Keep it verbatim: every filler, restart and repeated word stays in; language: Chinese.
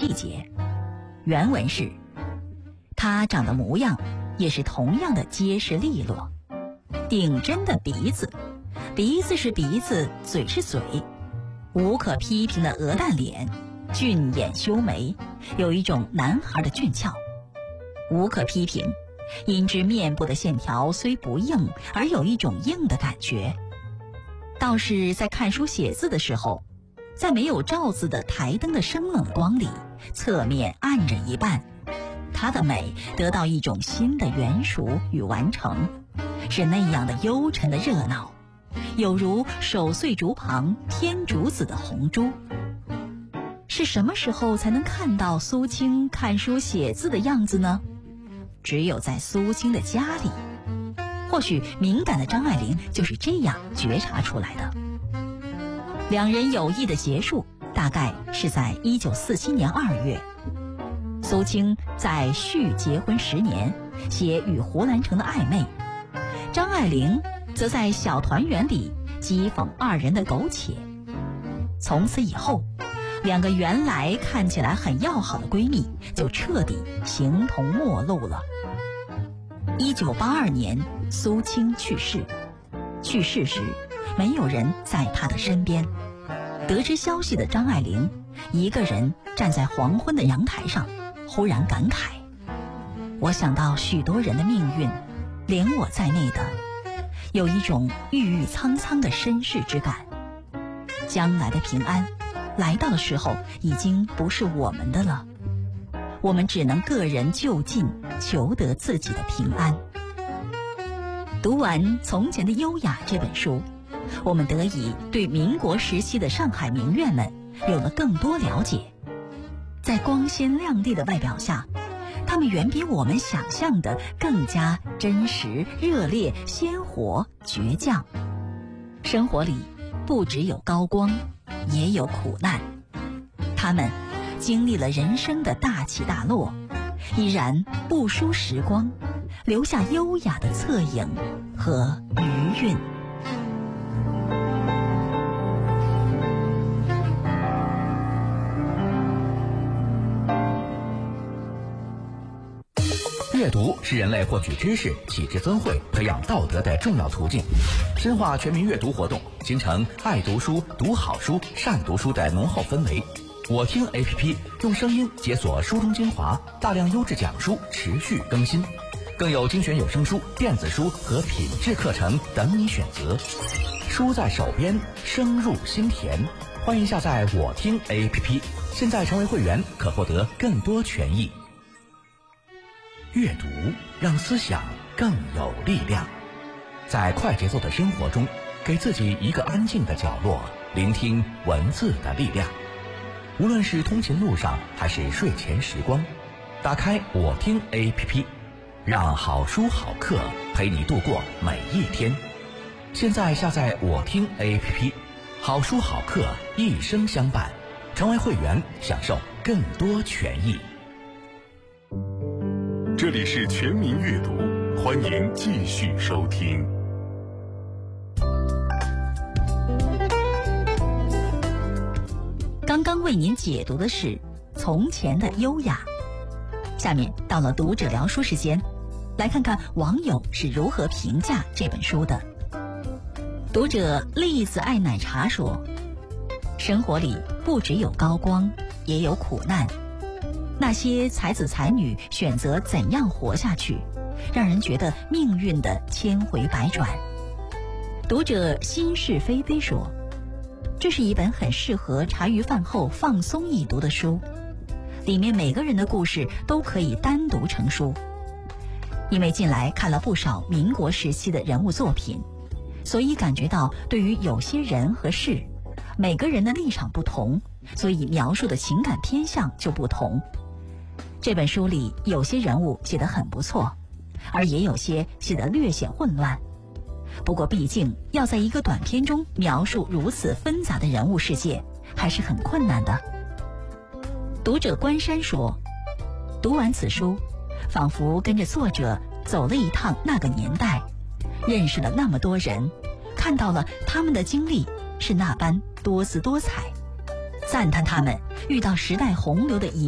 细节。原文是：他长的模样也是同样的结实利落，顶针的鼻子，鼻子是鼻子，嘴是嘴，无可批评的鹅蛋脸，俊眼修眉，有一种男孩的俊俏。无可批评，因之面部的线条虽不硬，而有一种硬的感觉。倒是在看书写字的时候，在没有照字的台灯的生冷光里，侧面暗着一半，它的美得到一种新的圆熟与完成，是那样的幽沉的热闹，有如守岁竹旁天竺子的红珠。是什么时候才能看到苏青看书写字的样子呢？只有在苏青的家里。或许敏感的张爱玲就是这样觉察出来的。两人友谊的结束大概是在一九四七年二月。苏青在续结婚十年，写与胡兰成的暧昧，张爱玲则在小团圆里讥讽二人的苟且。从此以后，两个原来看起来很要好的闺蜜就彻底形同陌路了。一九八二年，苏青去世。去世时，没有人在她的身边。得知消息的张爱玲一个人站在黄昏的阳台上，忽然感慨：我想到许多人的命运，连我在内的，有一种郁郁苍苍的身世之感。将来的平安来到的时候，已经不是我们的了，我们只能个人就近求得自己的平安。读完《从前的优雅》这本书，我们得以对民国时期的上海名媛们有了更多了解。在光鲜亮丽的外表下，她们远比我们想象的更加真实、热烈、鲜活、倔强。生活里不只有高光，也有苦难。她们经历了人生的大起大落，依然不输时光，留下优雅的侧影和余韵。 阅读是人类获取知识、启智增慧、培养道德的重要途径。深化全民阅读活动，形成爱读书、读好书、善读书的浓厚氛围。我听 A P P 用声音解锁书中精华，大量优质讲书持续更新，更有精选有声书、电子书和品质课程等你选择。书在手边，声入心田。欢迎下载我听 A P P， 现在成为会员可获得更多权益。阅读让思想更有力量。在快节奏的生活中，给自己一个安静的角落，聆听文字的力量。无论是通勤路上还是睡前时光，打开我听 A P P， 让好书好课陪你度过每一天。现在下载我听 A P P， 好书好课一生相伴。成为会员，享受更多权益。 这里是全民阅读，欢迎继续收听。 刚刚为您解读的是《从前的优雅》，下面到了读者聊书时间，来看看网友是如何评价这本书的。读者栗子爱奶茶说：生活里不只有高光，也有苦难。那些才子才女选择怎样活下去，让人觉得命运的千回百转。读者心是非非说，这是一本很适合茶余饭后放松一读的书，里面每个人的故事都可以单独成书。因为近来看了不少民国时期的人物作品，所以感觉到对于有些人和事，每个人的立场不同，所以描述的情感偏向就不同。这本书里有些人物写得很不错，而也有些写得略显混乱。不过毕竟要在一个短篇中描述如此纷杂的人物世界，还是很困难的。读者关山说，读完此书，仿佛跟着作者走了一趟那个年代，认识了那么多人，看到了他们的经历是那般多姿多彩，赞叹他们遇到时代洪流的一